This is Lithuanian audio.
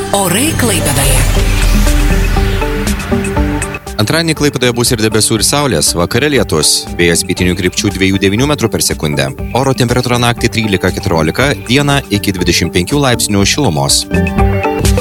Orai Klaipėdoje. Antradienį Klaipėdoje bus ir debesų ir saulės, vakare lietus, vėjas pietinių krypčių 2,9 m per sekundę. Oro temperatūra naktį 13-14, dieną iki 25 laipsnių šilumos.